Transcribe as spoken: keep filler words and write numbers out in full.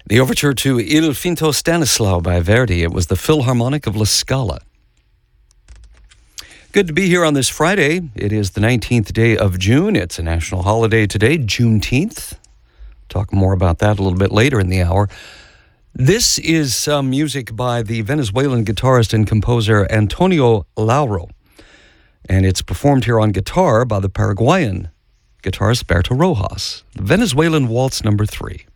The overture to Il Finto Stanislao by Verdi. It was the Philharmonic of La Scala. Good to be here on this Friday. It is the nineteenth day of June. It's a national holiday today, Juneteenth. Talk more about that a little bit later in the hour. This is some music by the Venezuelan guitarist and composer Antonio Lauro. And it's performed here on guitar by the Paraguayan guitarist Berto Rojas. The Venezuelan Waltz number three.